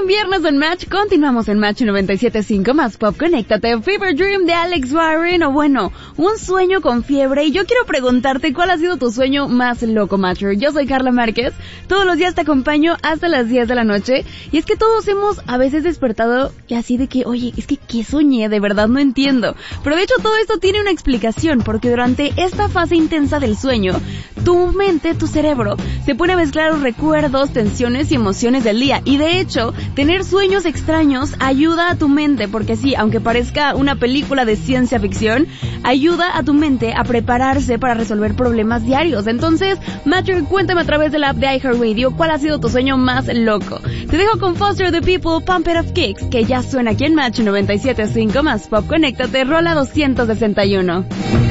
viernes en Match, continuamos en Match 97.5 más Pop. Conéctate, Fever Dream de Alex Warren, o bueno, un sueño con fiebre. Y yo quiero preguntarte, ¿cuál ha sido tu sueño más loco, Matcher? Yo soy Carla Márquez, todos los días te acompaño hasta las 10 de la noche. Y es que todos hemos a veces despertado y así de que, oye, es que ¿qué soñé? De verdad no entiendo. Pero de hecho todo esto tiene una explicación, porque durante esta fase intensa del sueño, tu mente, tu cerebro, se pone a mezclar los recuerdos, tensiones y emociones del día. Y de hecho, tener sueños extraños ayuda a tu mente, porque sí, aunque parezca una película de ciencia ficción, ayuda a tu mente a prepararse para resolver problemas diarios. Entonces, Matcher, cuéntame a través de la app de iHeartRadio cuál ha sido tu sueño más loco. Te dejo con Foster the People, Pump It Up Kicks, que ya suena aquí en Match 97.5 más Pop. Conéctate, rola 261.